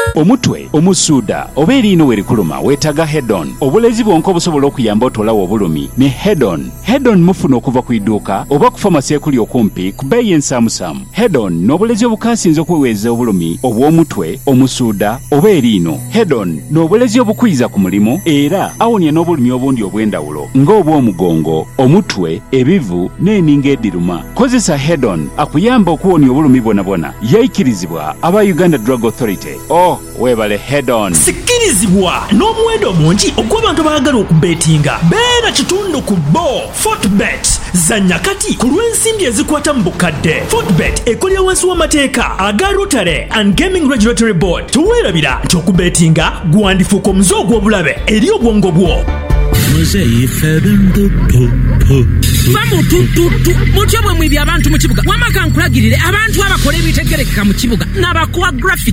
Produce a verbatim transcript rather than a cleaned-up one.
Omutwe, omusuuda oba eriino werikuluma weetaga Head-On. Obulezi bwonka obusobola okuyamba otolawo obulumi ne Head-On. Head-On mufuna okuva ku idduuka oba ku famasi ekuli okumpi ku bbeeyi ensaamusaamu. Head-On n'obulezi obukasinze okuweweeza obulumi obw'omutwe, omusuuda oba eriino. Head-On n'obulezi obukwiza ku mulimu era awonya n'obulumi obundi obw'endawulo ng'obw'omugongo, omutwe, ebivu n'eninga ediruma. Kozesa Head-On akuyamba okuwonya obulumi bwonabwona. Yayikirizibwa aba Uganda Drug Authority. Oh, webale Head-On. Sikirizibwa n'omuwendo mungi ogw'abantu abaagala okubetinga. Beera kitundu ku bo Fortbet. Zanya kati ku lw'ensimbi ezikwata mu bukadde. Fortbet ekolera wansi w'amateeka aga Rotary and Gaming Regulatory Board. Tuweerabira nti okubetinga gwandifuuka omuze ogw'obulabe eri obwongo bwo. Bamutututu mutyo bwe mwibya abantu mu kibuga wamaka nkulagirire abantu abakola ebitegerekeka mu kibuga n'abakuwa graphic